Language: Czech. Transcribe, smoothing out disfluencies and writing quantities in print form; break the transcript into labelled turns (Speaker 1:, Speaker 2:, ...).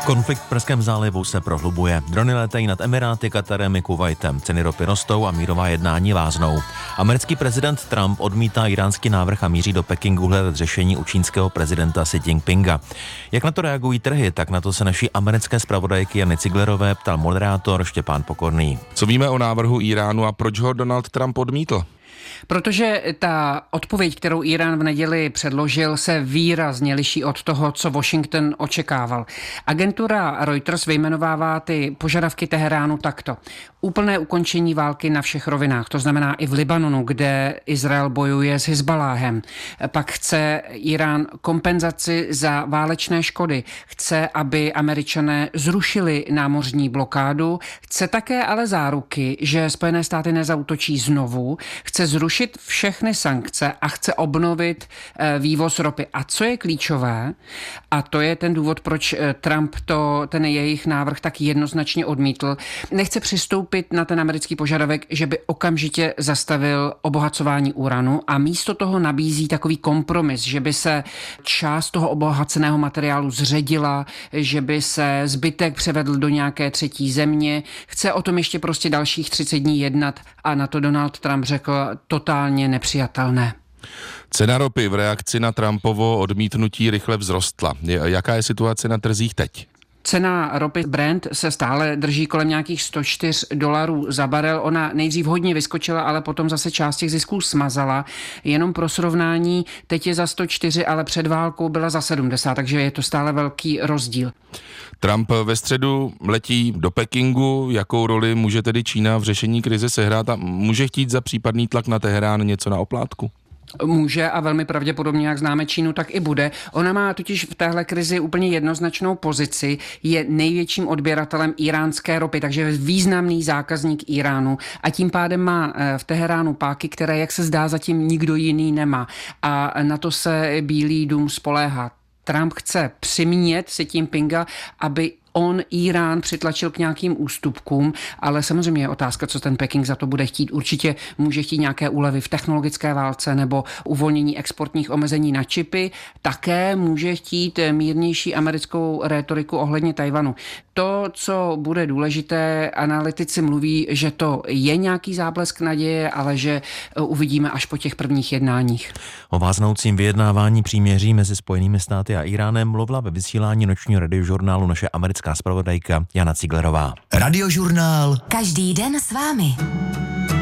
Speaker 1: Konflikt v Perském zálivu se prohlubuje. Drony létají nad Emiráty, Katarem i Kuvajtem. Ceny ropy rostou a mírová jednání váznou. Americký prezident Trump odmítá iránský návrh a míří do Pekingu hledat řešení u čínského prezidenta Xi Jinpinga. Jak na to reagují trhy, tak na to se naší americké zpravodajky Jany Ciglerové ptal moderátor Štěpán Pokorný.
Speaker 2: Co víme o návrhu Íránu a proč ho Donald Trump odmítl?
Speaker 3: Protože ta odpověď, kterou Írán v neděli předložil, se výrazně liší od toho, co Washington očekával. Agentura Reuters vyjmenovává ty požadavky Teheránu takto. Úplné ukončení války na všech rovinách, to znamená i v Libanonu, kde Izrael bojuje s Hizbaláhem. Pak chce Írán kompenzaci za válečné škody. Chce, aby Američané zrušili námořní blokádu. Chce také ale záruky, že Spojené státy nezaútočí znovu. Chce zrušit všechny sankce a chce obnovit vývoz ropy. A co je klíčové, a to je ten důvod, proč Trump ten jejich návrh tak jednoznačně odmítl, nechce přistoupit na ten americký požadavek, že by okamžitě zastavil obohacování uranu a místo toho nabízí takový kompromis, že by se část toho obohaceného materiálu zředila, že by se zbytek převedl do nějaké třetí země. Chce o tom ještě prostě dalších 30 dní jednat a na to Donald Trump řekl totálně nepřijatelné.
Speaker 2: Cena ropy v reakci na Trumpovo odmítnutí rychle vzrostla. Jaká je situace na trzích teď?
Speaker 3: Cena ropy Brent se stále drží kolem nějakých $104 za barel. Ona nejdřív hodně vyskočila, ale potom zase část těch zisků smazala. Jenom pro srovnání, teď je za 104, ale před válkou byla za 70, takže je to stále velký rozdíl.
Speaker 2: Trump ve středu letí do Pekingu. Jakou roli může tedy Čína v řešení krize sehrát a může chtít za případný tlak na Teherán něco na oplátku?
Speaker 3: Může a velmi pravděpodobně, jak známe Čínu, tak i bude. Ona má totiž v téhle krizi úplně jednoznačnou pozici, je největším odběratelem iránské ropy, takže významný zákazník Iránu a tím pádem má v Teheránu páky, které, jak se zdá, zatím nikdo jiný nemá. A na to se Bílý dům spoléhá. Trump chce přimět Xi Jinpinga, aby on Irán přitlačil k nějakým ústupkům, ale samozřejmě je otázka, co ten Peking za to bude chtít. Určitě může chtít nějaké úlevy v technologické válce nebo uvolnění exportních omezení na čipy. Také může chtít mírnější americkou rétoriku ohledně Tajvanu. To, co bude důležité, analytici mluví, že to je nějaký záblesk naděje, ale že uvidíme až po těch prvních jednáních.
Speaker 1: O váznoucím vyjednávání příměří mezi Spojenými státy a Iránem mluvila ve vysílání nočního radiožurnálu naše americká zpravodajka Jana Ciglerová.
Speaker 4: Radiožurnál.
Speaker 5: Každý den s vámi.